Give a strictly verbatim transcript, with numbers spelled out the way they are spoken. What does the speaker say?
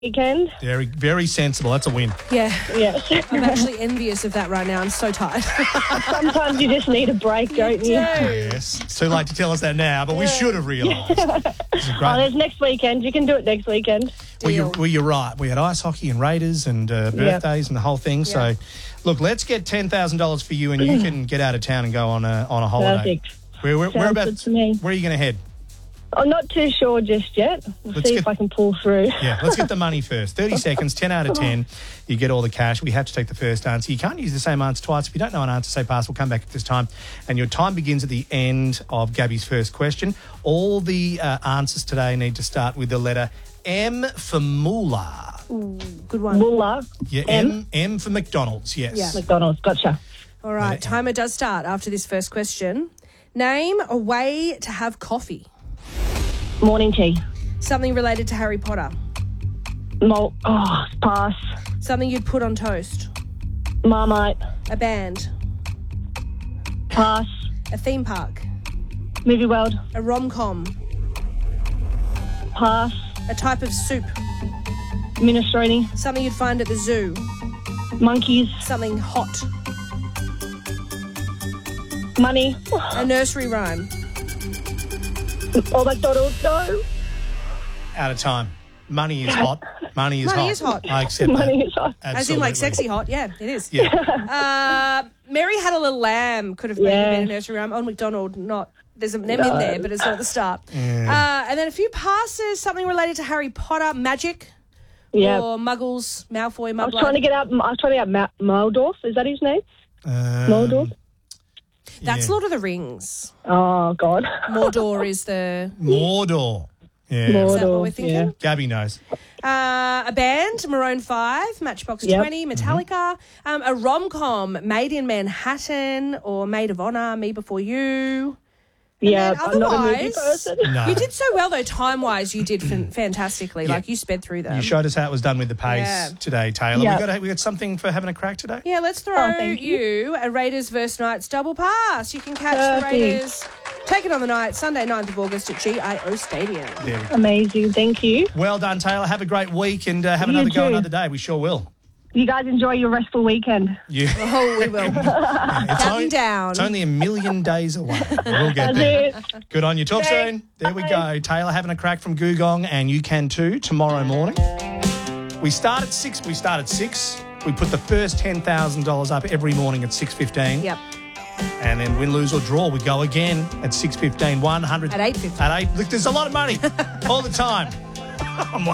weekend. Very, very sensible. That's a win. Yeah. Yes. I'm actually envious of that right now. I'm so tired. Sometimes you just need a break, don't you? Yes. It's too late to tell us that now, but we should have realised. This is Oh, great. there's next weekend. You can do it next weekend. Well, you're, Deal. well, you're right. We had ice hockey and Raiders and uh, birthdays and the whole thing. So, look, let's get ten thousand dollars for you and you can get out of town and go on a, on a holiday. Perfect. Where, where, Sounds whereabouts, good to me. where are you going to head? I'm not too sure just yet. We'll Let's see get- if I can pull through. Yeah, let's get the money first. thirty seconds, ten out of ten. You get all the cash. We have to take the first answer. You can't use the same answer twice. If you don't know an answer, say pass. We'll come back at this time. And your time begins at the end of Gabby's first question. All the uh, answers today need to start with the letter M for Moolah. Good one. Moolah, Yeah, M? M, M for McDonald's, yes. Yeah. McDonald's. Gotcha. All right. Letter M. Timer does start after this first question. Name a way to have coffee. Morning tea. Something related to Harry Potter. Malt. Oh, pass. Something you'd put on toast. Marmite. A band. Pass. A theme park. Movie World. A rom-com. Pass. A type of soup. Minestrone. Something you'd find at the zoo. Monkeys. Something hot. Money. A nursery rhyme. Oh, McDonald's. No. Out of time. Money is hot. Money is Money hot. is hot. I accept Money that. is hot. As in, like, Absolutely. sexy hot. Yeah, it is. Yeah. Uh, Mary Had a Little Lamb could have maybe Yeah. been a nursery rhyme. Old MacDonald, not. There's an M in No. there, but it's not at the start. Uh, and then a few passes, something related to Harry Potter, magic, Yeah. or Muggles, Malfoy, I was Mudblood. trying to get out. I was trying to get out Ma- Moldorf. Is that his name? Um, Moldorf. That's yeah. Lord of the Rings. Oh God. Mordor is the. Mordor. Yeah. Is that what Mordor, we're thinking? Gabby knows. Uh, a band, Maroon five, Matchbox Yep. twenty, Metallica. Um, a rom-com, Made in Manhattan or Maid of Honor, Me Before You. Yeah, then I'm not a movie otherwise- person. No. You did so well, though, time-wise, you did fan- fantastically. Yeah. Like, you sped through them. You showed us how it was done with the pace Yeah. today, Taylor. Yeah. We got we got something for having a crack today. Yeah, let's throw Oh, thank you. you. a Raiders versus Knights double pass. You can catch the Perfect. Raiders. Take it on the night, Sunday, ninth of August at G I O Stadium. There we go. Amazing. Thank you. Well done, Taylor. Have a great week and uh, have You another go too. another day. We sure will. You guys enjoy your restful weekend. You. Oh, we will. It's Counting only, down. It's only a million days away. We'll get That's there. it. Good on you. Talk Thanks. soon. There we Bye. go. Taylor having a crack from Googong, and you can too tomorrow morning. We start at six. We start at six. We put the first ten thousand dollars up every morning at six fifteen. Yep. And then win, lose or draw, we go again at six fifteen. One hundred At eight fifteen. At eight. Look, there's a lot of money all the time. I'm